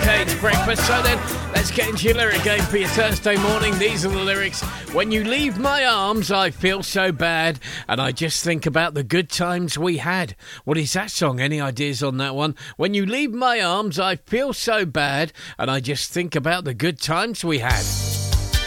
Arcade's Breakfast. So then, let's get into your lyric game for your Thursday morning. These are the lyrics. When you leave my arms, I feel so bad, and I just think about the good times we had. What is that song? Any ideas on that one? When you leave my arms, I feel so bad, and I just think about the good times we had.